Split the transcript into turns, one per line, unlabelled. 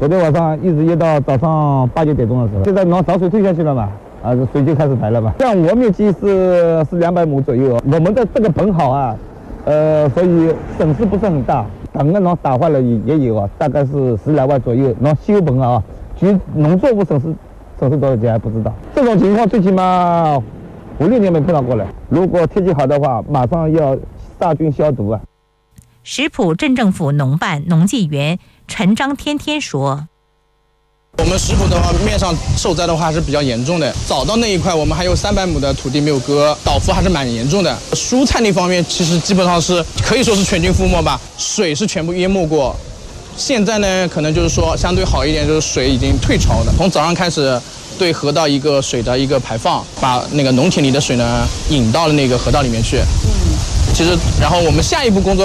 昨天晚上一直淹到早上8、9点钟的时候，现在涨水退下去了嘛，水就开始排了嘛。像我面积是200亩左右，我们的这个棚好啊，所以损失不是很大。棚啊，打坏了也有啊，大概是10来万左右。修棚啊，至于农作物损失多少钱还不知道。这种情况最起码5、6年没碰到过了。如果天气好的话，马上要杀菌消毒啊。
石浦镇政府农办农技员陈张天天说：“
我们石浦的话，面上受灾的话还是比较严重的。早稻那一块，我们还有300亩的土地没有割，倒伏还是蛮严重的。蔬菜那方面，其实基本上是可以说是全军覆没吧，水是全部淹没过。现在呢，可能就是说相对好一点，就是水已经退潮了。从早上开始，对河道一个水的一个排放，把那个农田里的水呢引到了那个河道里面去。其实，然后我们下一步工作。”